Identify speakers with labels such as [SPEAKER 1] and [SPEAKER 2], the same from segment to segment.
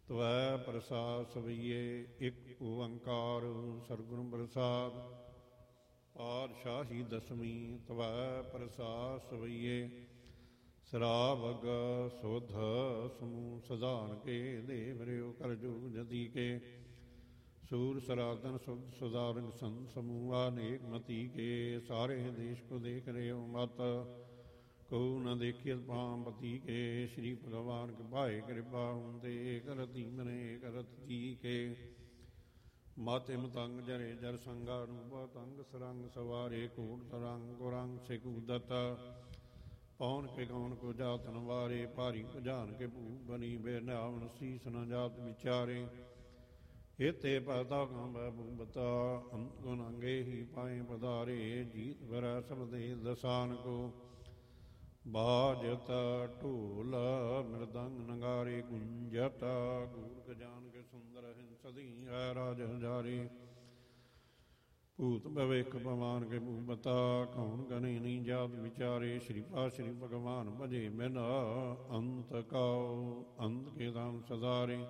[SPEAKER 1] ਤਵੈ ਪ੍ਰਸਾਦ ਸਵਈਏ। ਇੱਕ ਓੰਕਾਰ ਸਤਿਗੁਰੂ ਪ੍ਰਸਾਦ। ਪਾਤਸ਼ਾਹੀ ਦਸਵੀਂ ਤਵੈ ਪ੍ਰਸਾਦ ਸਵਈਏ। ਸਰਾਵਗ ਸੁਧ ਸਮੂਹ ਸਧਾਨ ਕੇ। ਦੇਵ ਰਿਓ ਕਰ ਜੋਗ ਜਤੀ ਕੇ। ਸੂਰ ਸਰਾਤਨ ਸੁਧ ਸੁਧਾਰੰਗ ਸੰਤ ਸਮੂਹ। ਅਨੇਕ ਮਤੀ ਕੇ। ਸਾਰੇ ਦੇਸ਼ ਕੋ ਦੇਖ ਰਿਓ ਮਤ। ਕਹੂ ਨ ਦੇਖਿਆ ਪਾਮ ਪਤੀ ਕੇ। ਸ਼੍ਰੀ ਭਗਵਾਨ ਕਿਰਪਾਏ ਕਿਰਪਾ ਹੁੰਦੇ। ਕਰਤੀ ਮਨੇ ਕਰਤ ਜੀ ਕੇ। ਮਾਤੇ ਮਤੰਗ ਜਰੇ ਜਰ ਸੰਗਾ। ਰੂਪਾ ਤੰਗ ਸਰੰਗ ਸਵਾਰੇ। ਕੋਟ ਤਰੰਗ ਕੁਰੰਗ ਸਿਕੂਦਤ। ਪੌਣ ਕੇ ਕੌਣ ਕੋ ਜਾਤਨ ਵਾਰੇ। ਭਾਰੀ ਭਜਾਨ ਕੇ ਭੂ ਬਨੀ ਬੇਨਾਵਨ। ਸੀਸ ਨ ਜਾਤ ਵਿਚਾਰੇ। ਏਤੇ ਪਤਾ ਕਾਂਬੈ ਭੂਬਤਾ। ਅੰਤ ਗੁਣ ਅੰਗੇ ਹੀ ਪਾਏ ਪਧਾਰੇ। ਜੀਤ ਵਰੈ ਸਭ ਦੇ ਦਸਾਨ ਕੋ। ਬਾਜਤ ਢੋਲ ਮਿਰਦੰਗ ਨਗਾਰੇ। ਗੁੰਜਤ ਗੂੜ ਗਜਾਨ ਕੇ ਸੁੰਦਰ ਹਿੰਸਦੀ। ਹੈ ਰਾਜ ਹਜ਼ਾਰੇ। ਭੂਤ ਭਵਿਖ ਭਵਾਨ ਕੇ ਭੂਪਤਾ। ਕੌਣ ਗਨੇ ਨਹੀਂ ਜਾਤ ਵਿਚਾਰੇ। ਸ਼੍ਰੀ ਪਾ ਸ਼੍ਰੀ ਭਗਵਾਨ ਭਜੇ ਬਿਨ। ਅੰਤ ਕਾਉ ਅੰਤ ਕੇ ਦਾਮ ਸਦਾਰੇ।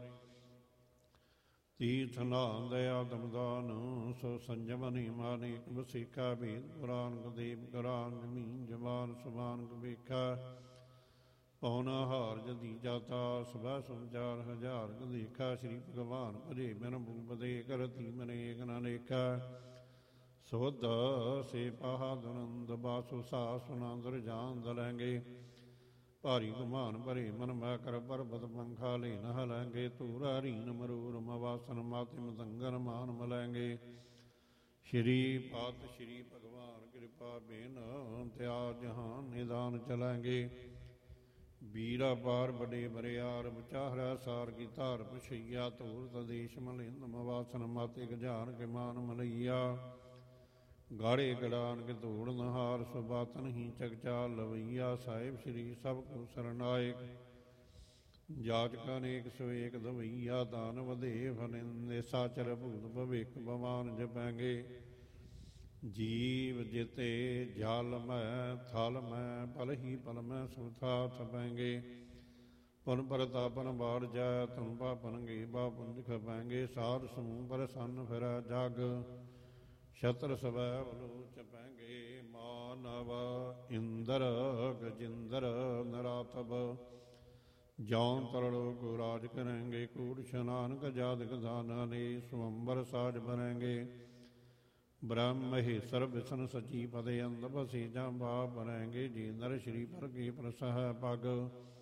[SPEAKER 1] ਤੀਰਥ ਨਾਮ ਦਇਆ ਦਮਦਾਨ। ਸੋ ਸੰਜਮ ਨਹੀਂ ਮਾਨੇ। ਵਸੀਕਾ ਭੇਦ ਪੁਰਾਨ ਕਦੇਵ ਕਰਾਨ। ਜਮੀਨ ਜਵਾਨ ਸੁਬਾਨ ਕਵੇਖਾ। ਪੌਣਾ ਹਾਰ ਜਦੀ ਜਾਤਾ। ਸਭਾ ਸੰਚਾਰ ਹਜ਼ਾਰ ਦੇਖਾ। ਸ਼੍ਰੀ ਭਗਵਾਨ ਭਜੇ ਬਿਨ ਭੂਪਦੇ। ਕਰਤੀ ਮਨੇਕ ਨ ਲੇਖਾ। ਸੁਧ ਸੇ ਪਾਹਾ ਦੁਨੰਦ। ਬਾਸੁ ਸਾਸ ਸੁਨੰਦਰ ਜਾਨ ਦਲੈਂਗੇ। ਭਾਰੀ ਗੁਮਾਨ ਭਰੇ ਮਨ ਮੈਂ ਕਰ ਪਰਬਤ ਪੰਖਾ ਲੈ ਨ ਹਲੈਂਗੇ। ਧੂਰਾ ਰੀਨ ਮਰੂਰ ਮਵਾਸਨ ਮਾਤੇ ਮਤੰਗਨ ਮਾਨ ਮਲੈਂਗੇ। ਸ਼੍ਰੀ ਪਾਤ ਸ਼੍ਰੀ ਭਗਵਾਨ ਕਿਰਪਾ ਬਿਨ। ਤਿਆ ਜਹਾਨ ਨਿਦਾਨ ਚਲੈਂਗੇ। ਬੀਰਾ ਪਾਰ ਬੜੇ ਬਰਿਆਰ। ਬਚਾਹਰਾ ਸਾਰ ਕੀ ਧਾਰ ਪਛਈਆ। ਧੂਰ ਤਦੇਸ਼ ਮਲਿੰਦ ਮਵਾਸਨ ਮਾਤੇ ਗਜਾਨ ਕੇ ਮਾਨ ਮਲਈਆ। ਗਾੜੇ ਗੜਾਨ ਕੇ ਧੂੜ ਨਹਾਰ। ਸੁਬਾਤਨ ਹੀ ਚਕਚਾਲ ਲਵਈਆ। ਸਾਹਿਬ ਸ਼੍ਰੀ ਸਭ ਕੋ ਸਰਨਾਇਕ। ਜਾਚਕ ਅਨੇਕ ਸਵੇਕ ਦਵਈਆ। ਦਾਨਵ ਦੇਵ ਨਿੰਦੇ ਸਾਚਰ ਭੂਤ ਭਵਿਖ ਭਵਾਨ ਜਪੈਂਗੇ। ਜੀਵ ਜਿਤੇ ਜਲ ਮੈਂ ਥਲ ਮੈਂ। ਪਲ ਹੀ ਪਲ ਮੈਂ ਸੁਥਾ ਥਪੈਂਗੇ। ਪੁਨ ਪ੍ਰਤਾਪਨ ਬਾੜ ਜਾ। ਧਨ ਪਾਪਨ ਗੇ ਬਾ ਪੁੰਜ ਖਪੈਂਗੇ। ਸਾਧ ਸਮੂਹ ਪ੍ਰਸੰਨ ਫਿਰੈ ਜਗ। ਸ਼ਤਰ ਸਵੈ ਬਲੋਚ ਪੈਂਗੇ। ਮਾਨਵ ਇੰਦਰ ਗਜਿੰਦਰ ਨਰਾਤਬ। ਜੌਨ ਤਰੜੋ ਕੋ ਰਾਜ ਕਰੇਂਗੇ। ਕੂੜ ਸ਼ਨਾਨਕ ਜਾਦਕ ਦਾਨਾ ਨੇ। ਸਵੰਬਰ ਸਾਜ ਭਰੇਂਗੇ। ਬ੍ਰਹਮ ਮਹੇਸ਼ਰ ਵਿਸ਼ਨ ਸਚੀ ਪਦੇ। ਅੰਧ ਬਸੀ ਜਾਂ ਬਾਪ ਬਣੇਂਗੇ। ਜੀ ਨਰ ਸ਼੍ਰੀ ਪਰ ਕੀ ਪ੍ਰਸਹ ਪਗ।